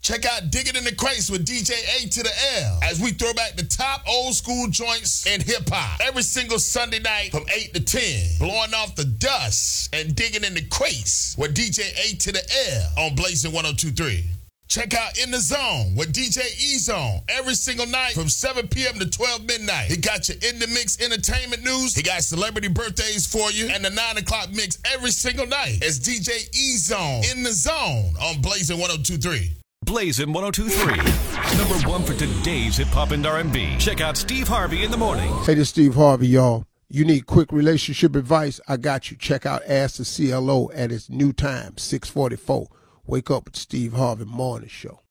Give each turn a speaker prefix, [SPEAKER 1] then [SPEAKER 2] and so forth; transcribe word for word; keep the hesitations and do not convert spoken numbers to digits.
[SPEAKER 1] Check out Digging in the Crates with D J A to the L as we throw back the top old school joints in hip-hop every single Sunday night from eight to ten. Blowing off the dust and digging in the crates with D J A to the L on Blazing one oh two point three. Check out In the Zone with D J E-Zone every single night from seven p.m. to twelve midnight. He got your In the Mix entertainment news. He got celebrity birthdays for you. And the nine o'clock mix every single night. It's D J E-Zone In the Zone on Blazing one oh two point three.
[SPEAKER 2] Blazing one oh two point three. Number one for today's hip-hop and R and B. Check out Steve Harvey in the morning.
[SPEAKER 3] Hey, this is Steve Harvey, y'all. You need quick relationship advice? I got you. Check out Ask the C L O at its new time, six forty-four. Wake up with Steve Harvey Morning Show.